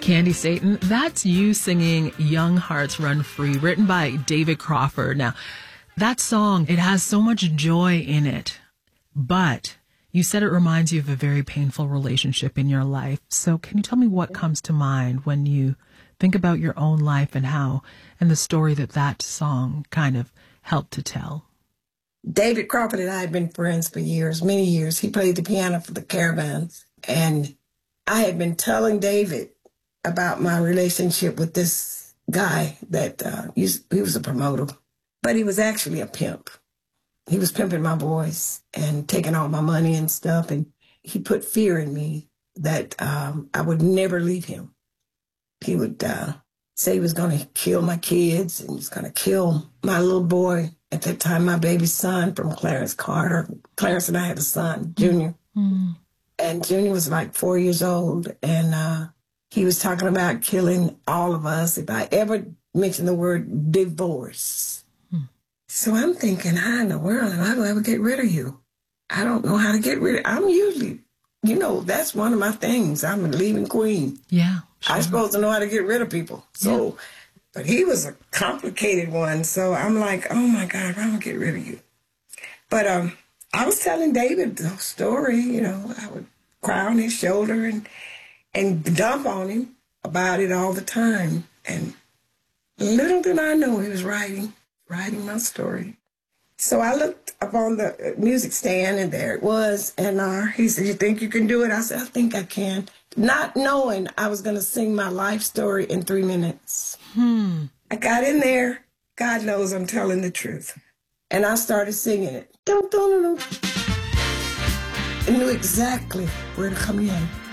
Candy Satan, that's you singing Young Hearts Run Free, written by David Crawford. Now, that song, it has so much joy in it, but you said it reminds you of a very painful relationship in your life. So can you tell me what comes to mind when you think about your own life and the story that song kind of helped to tell? David Crawford and I had been friends for years, many years. He played the piano for the Caravans. And I had been telling David about my relationship with this guy that he was a promoter, but he was actually a pimp. He was pimping my boys and taking all my money and stuff. And he put fear in me that I would never leave him. He would say he was going to kill my kids and he was going to kill my little boy. At that time, my baby son from Clarence Carter. Clarence and I had a son, Junior. Mm-hmm. And Junior was like 4 years old. And he was talking about killing all of us if I ever mentioned the word divorce. So I'm thinking, how in the world am I going to ever get rid of you? I don't know how to get rid of I'm usually, that's one of my things. I'm a leaving queen. Yeah. Sure. I'm supposed to know how to get rid of people. So, yeah. But he was a complicated one. So I'm like, oh my God, I'm going to get rid of you. But I was telling David the story, I would cry on his shoulder and dump on him about it all the time. And little did I know he was writing my story. So I looked up on the music stand, and there it was. And he said, "You think you can do it?" I said, "I think I can." Not knowing I was going to sing my life story in 3 minutes. I got in there. God knows I'm telling the truth. And I started singing it. I knew exactly where to come in.